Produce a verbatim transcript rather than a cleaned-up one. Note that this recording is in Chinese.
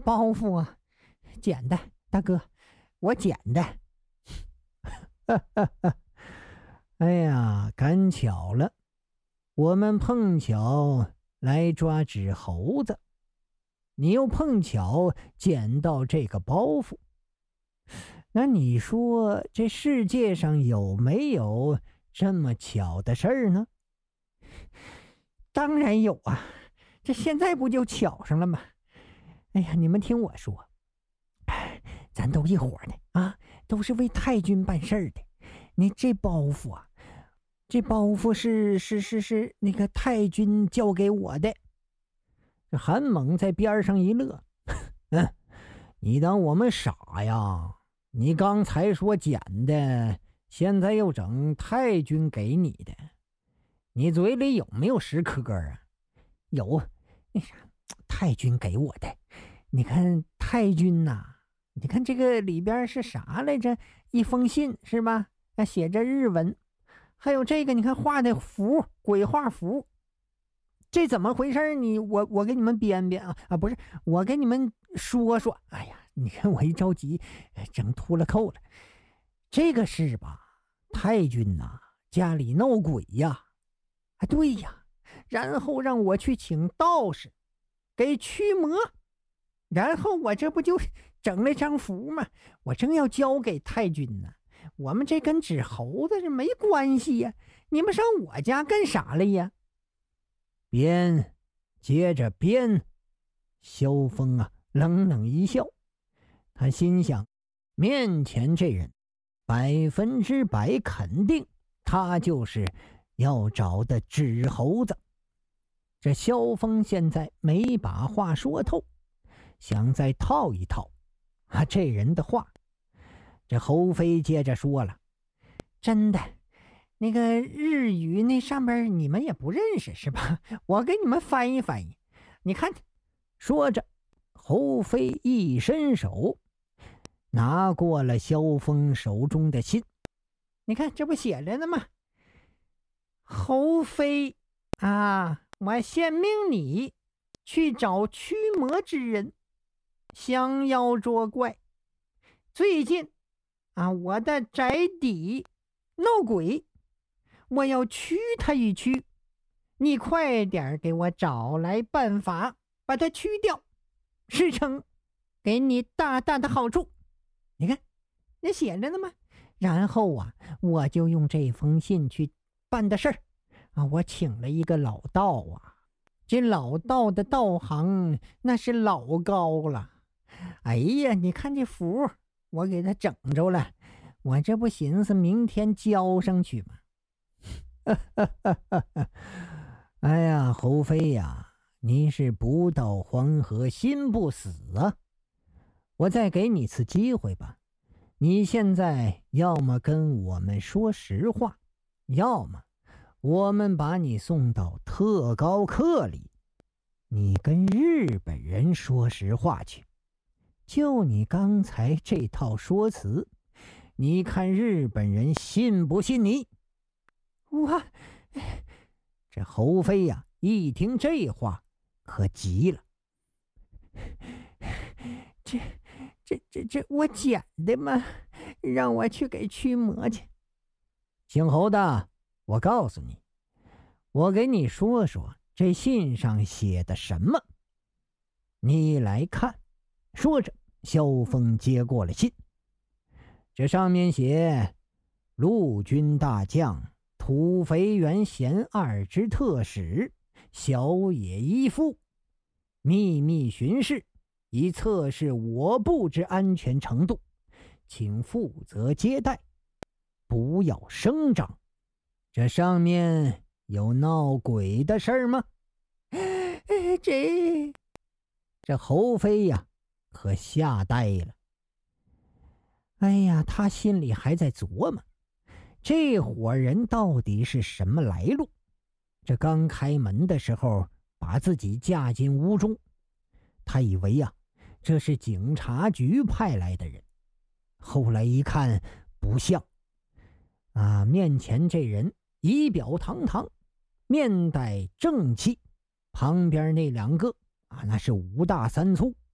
包袱啊，捡的，大哥，我捡的。 哎呀，赶巧了，我们碰巧来抓纸猴子，你又碰巧捡到这个包袱，那你说这世界上有没有这么巧的事儿呢？ 当然有啊，这现在不就巧上了吗？哎呀，你们听我说，咱都一伙的啊，都是为太君办事儿的。你这包袱啊，这包袱是是是是那个太君交给我的。 这韩猛在边上一乐，嗯，你当我们傻呀？你刚才说捡的，现在又整太君给你的，你嘴里有没有实科啊？ 有，那啥，太君给我的。你看太君呐、啊，你看这个里边是啥来着？一封信是吧？写着日文，还有这个你看画的符，鬼画符，这怎么回事？你我我给你们编编啊啊，不是，我给你们说说。哎呀，你看我一着急，整秃了扣了。这个是吧？太君呐、啊，家里闹鬼呀！啊，对呀，然后让我去请道士给驱魔，然后我这不就整了张符吗？我正要交给太君呢。我们这跟纸猴子是没关系呀，你们上我家干啥了呀？ 编，接着编。萧峰啊，冷冷一笑，他心想，面前这人百分之百肯定他就是要找的纸猴子。这萧峰现在没把话说透，想再套一套啊这人的话。这侯飞接着说了， 真的，那个日语那上边你们也不认识是吧？我给你们翻译翻译。你看， 说着，侯飞一伸手，拿过了萧峰手中的信。 你看，这不写着呢吗？侯飞啊，我现命你去找驱魔之人，降妖捉怪。最近啊，我的宅邸闹鬼，我要驱他一驱，你快点给我找来办法把他驱掉，事成给你大大的好处。你看那写着呢吗？然后啊，我就用这封信去办的事儿啊，我请了一个老道啊，这老道的道行那是老高了。哎呀，你看这符我给他整着了，我这不寻思明天交上去吗？ 哎呀，侯飞呀，你是不到黄河心不死啊！我再给你次机会吧，你现在要么跟我们说实话，要么我们把你送到特高课里，你跟日本人说实话去。就你刚才这套说辞，你看日本人信不信你？ 我这侯飞呀、啊，一听这话可急了。 这这这这我捡的吗？让我去给驱魔去。 姓侯的，我告诉你，我给你说说这信上写的什么，你来看。说着，萧峰接过了信，这上面写陆军大将土肥原贤二之特使小野一夫，秘密巡视，以测试我部之安全程度，请负责接待，不要声张。这上面有闹鬼的事儿吗？ 这这侯飞呀、啊可吓呆了。 哎呀，他心里还在琢磨， 这伙人到底是什么来路？这刚开门的时候把自己架进屋中，他以为呀、啊，这是警察局派来的人，后来一看不像啊，面前这人仪表堂堂，面带正气，旁边那两个啊，那是五大三粗，